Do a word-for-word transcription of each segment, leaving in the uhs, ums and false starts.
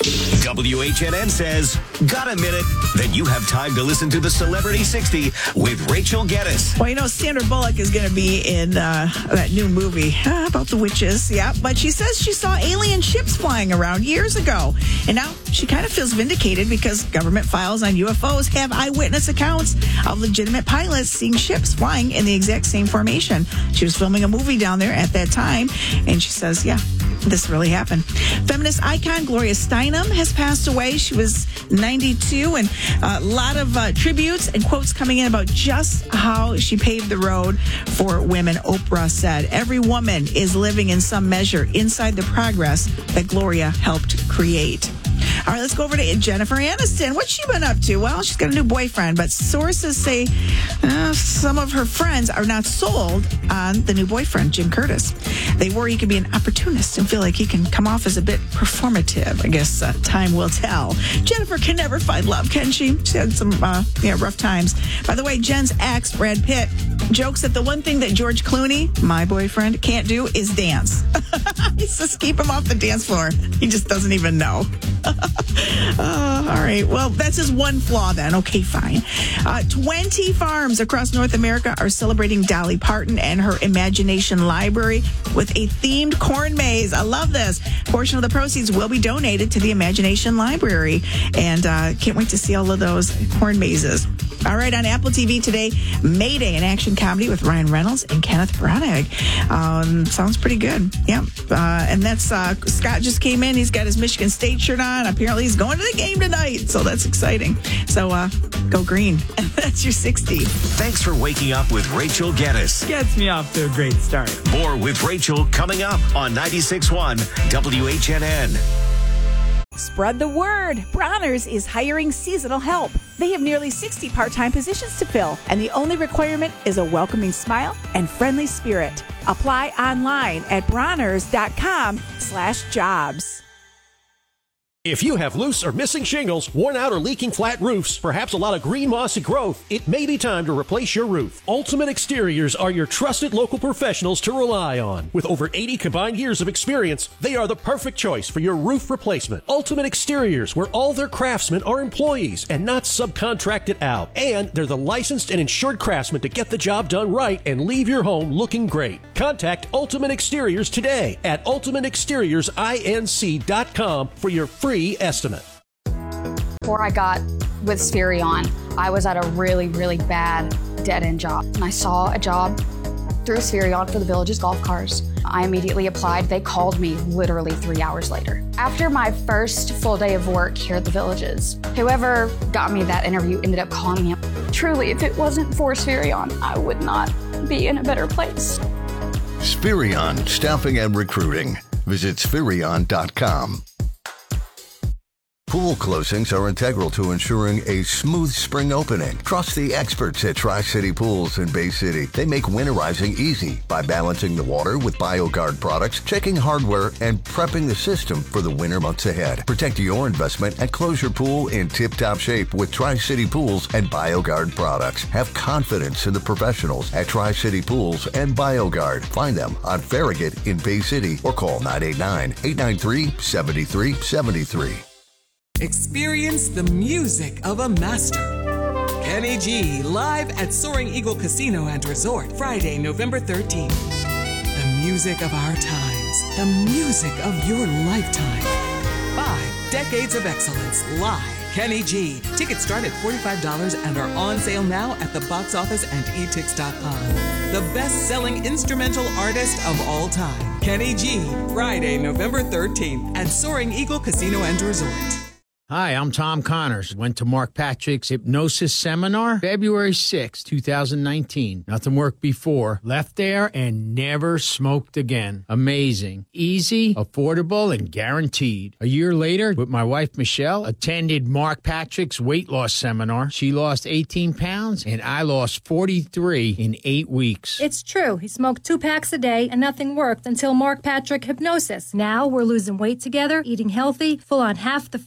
W H N N says, got a minute? Then you have time to listen to the Celebrity sixty with Rachel Geddes. Well, you know, Sandra Bullock is going to be in uh, that new movie uh, about the witches. Yeah, but she says she saw alien ships flying around years ago. And now she kind of feels vindicated because government files on U F Os have eyewitness accounts of legitimate pilots seeing ships flying in the exact same formation. She was filming a movie down there at that time, and she says, yeah, this really happened. Feminist icon Gloria Steinem has passed away. She was ninety-two, and a lot of uh, tributes and quotes coming in about just how she paved the road for women. Oprah said, every woman is living in some measure inside the progress that Gloria helped create. All right, let's go over to Jennifer Aniston. What's she been up to? Well, she's got a new boyfriend, but sources say uh, some of her friends are not sold on the new boyfriend, Jim Curtis. They worry he can be an opportunist and feel like he can come off as a bit performative. I guess uh, time will tell. Jennifer can never find love, can she? She had some uh, yeah, rough times. By the way, Jen's ex, Brad Pitt, jokes that the one thing that George Clooney, my boyfriend, can't do is dance. He says keep him off the dance floor. He just doesn't even know. uh, all right. Well, that's just one flaw then. Okay, fine. Uh, twenty farms across North America are celebrating Dolly Parton and her Imagination Library with a themed corn maze. I love this. A portion of the proceeds will be donated to the Imagination Library. And uh, can't wait to see all of those corn mazes. All right, on Apple T V today, Mayday, an action comedy with Ryan Reynolds and Kenneth Branagh. Um, sounds pretty good. Yep. Uh, and that's uh, Scott just came in. He's got his Michigan State shirt on. Apparently, he's going to the game tonight. So that's exciting. So uh, go green. And that's your sixty. Thanks for waking up with Rachel Geddes. Gets me off to a great start. More with Rachel coming up on ninety-six point one W H N N. Spread the word. Bronner's is hiring seasonal help. They have nearly sixty part-time positions to fill, and the only requirement is a welcoming smile and friendly spirit. Apply online at bronners.com slash jobs. If you have loose or missing shingles, worn out or leaking flat roofs, perhaps a lot of green mossy growth, it may be time to replace your roof. Ultimate Exteriors are your trusted local professionals to rely on. With over eighty combined years of experience, they are the perfect choice for your roof replacement. Ultimate Exteriors, where all their craftsmen are employees and not subcontracted out. And they're the licensed and insured craftsmen to get the job done right and leave your home looking great. Contact Ultimate Exteriors today at ultimate exteriors inc dot com for your free estimate. Before I got with Spherion, I was at a really, really bad dead-end job. And I saw a job through Spherion for the Villages golf cars. I immediately applied. They called me literally three hours later. After my first full day of work here at the Villages, whoever got me that interview ended up calling me. Truly, if it wasn't for Spherion, I would not be in a better place. Spherion Staffing and Recruiting. Visit Spherion dot com. Pool closings are integral to ensuring a smooth spring opening. Trust the experts at Tri-City Pools in Bay City. They make winterizing easy by balancing the water with BioGuard products, checking hardware, and prepping the system for the winter months ahead. Protect your investment and close your pool in tip-top shape with Tri-City Pools and BioGuard products. Have confidence in the professionals at Tri-City Pools and BioGuard. Find them on Farragut in Bay City or call nine eight nine, eight nine three, seven three seven three. Experience the music of a master. Kenny G live at Soaring Eagle Casino and Resort, Friday, November thirteenth. The music of our times, the music of your lifetime. Five decades of excellence live. Kenny G. Tickets start at forty-five dollars and are on sale now at the box office and e tix dot com. The best-selling instrumental artist of all time. Kenny G. Friday, November thirteenth at Soaring Eagle Casino and Resort. Hi, I'm Tom Connors. Went to Mark Patrick's Hypnosis Seminar February sixth, twenty nineteen. Nothing worked before. Left there and never smoked again. Amazing. Easy, affordable, and guaranteed. A year later, with my wife Michelle, attended Mark Patrick's weight loss seminar. She lost eighteen pounds, and I lost forty-three in eight weeks. It's true. He smoked two packs a day, and nothing worked until Mark Patrick Hypnosis. Now we're losing weight together, eating healthy, full on half the food,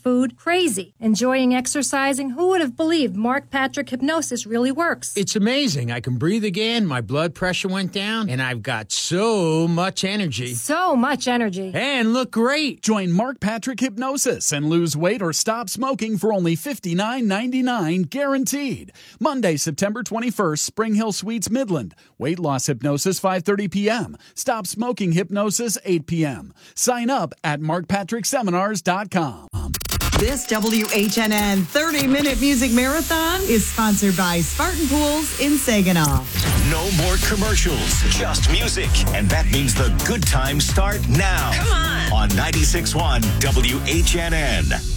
crazy. Enjoying exercising, who would have believed Mark Patrick hypnosis really works? It's amazing. I can breathe again, my blood pressure went down, and I've got so much energy. So much energy. And look great. Join Mark Patrick Hypnosis and lose weight or stop smoking for only fifty-nine ninety-nine guaranteed. Monday, September twenty-first, Spring Hill Suites, Midland. Weight loss hypnosis, five thirty p.m. Stop smoking hypnosis, eight p.m. Sign up at mark patrick seminars dot com. This W H N N thirty-minute music marathon is sponsored by Spartan Pools in Saginaw. No more commercials, just music. And that means the good times start now. Come on. On ninety-six point one W H N N.